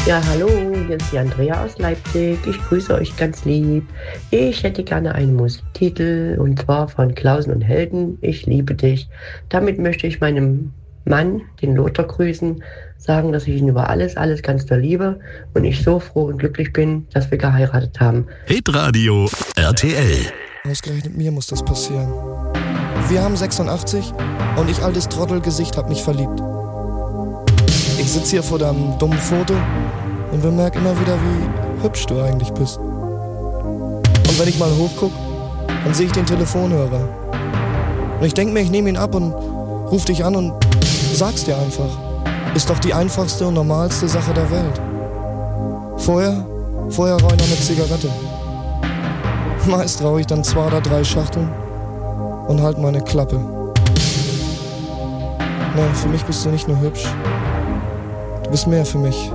Ja, hallo, hier ist die Andrea aus Leipzig. Ich grüße euch ganz lieb. Ich hätte gerne einen Musiktitel und zwar von Klausen und Helden, Ich liebe dich. Damit möchte ich meinem Mann, den Lothar, grüßen, sagen, dass ich ihn über alles, alles ganz doll liebe und ich so froh und glücklich bin, dass wir geheiratet haben. Hitradio RTL. Ausgerechnet mir muss das passieren. Wir haben 86 und ich, altes Trottelgesicht, hab mich verliebt. Ich sitz hier vor deinem dummen Foto und bemerk immer wieder, wie hübsch du eigentlich bist. Und wenn ich mal hochguck, dann sehe ich den Telefonhörer. Und ich denk mir, ich nehme ihn ab und ruf dich an und sag's dir einfach. Ist doch die einfachste und normalste Sache der Welt. Vorher rauch ich noch eine Zigarette. Meist rauch ich dann 2 oder 3 Schachteln und halt meine Klappe. Nee, für mich bist du nicht nur hübsch. Du bist mehr für mich.